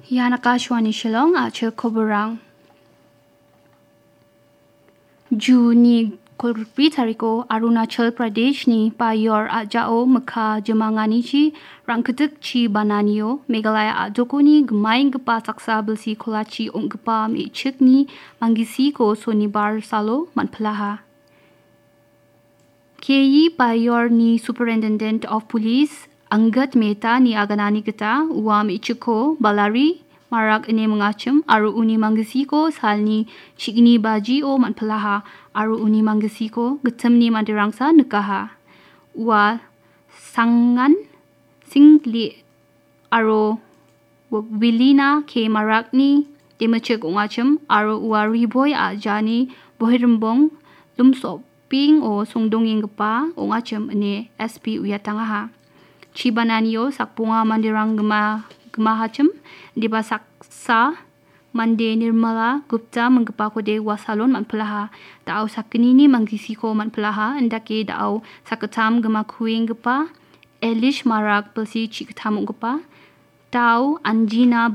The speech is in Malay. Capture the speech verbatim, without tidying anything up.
Yan akashwani shilong ache koberang. Juni Kulpi Tariko Arunachal Pradesh ni Payor Ajao Mekha Jemangani chi Rangketek chi Bananio Meghalaya Adokoni Gmain Gepa Saksa Belsi Kolachi Onggepa Mechik ni Mangisi ko Sonibar Salo Manpelaha. K E Payor ni Superintendent of Police Anggat Mehta ni Aganani Geta Uam Ichiko Balari Marak ine mengacem aru uni manggesiko salni chigni baji o manpelaha aru uni manggesiko getem ni mandirangsa nekaha ua sangan singli aru wilina ke marak ni demechek ongacem aru ua riboy ajani bohirembong lumsop ping o sungdonging gepa ongacem ine S P uyatangaha chibananio sakpunga mandirang gema gemahacem di basaksa mande Nirmala Gupta menggepa kode wasalon manpelaha dau sakini ni manggisiko manpelaha endake dau saketam gema kuing gepa Elish Marak pelsi chiketam gepa dau Anjina